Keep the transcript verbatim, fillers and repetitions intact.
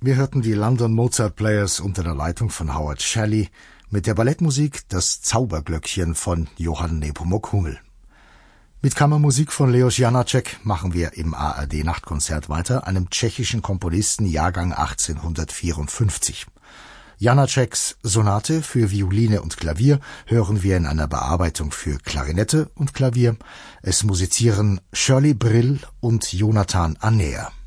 Wir hörten die London Mozart Players unter der Leitung von Howard Shelley mit der Ballettmusik Das Zauberglöckchen von Johann Nepomuk Hummel. Mit Kammermusik von Leos Janáček machen wir im A R D Nachtkonzert weiter, einem tschechischen Komponisten, Jahrgang achtzehnhundertvierundfünfzig. Janáčeks Sonate für Violine und Klavier hören wir in einer Bearbeitung für Klarinette und Klavier. Es musizieren Shirley Brill und Jonathan Anner.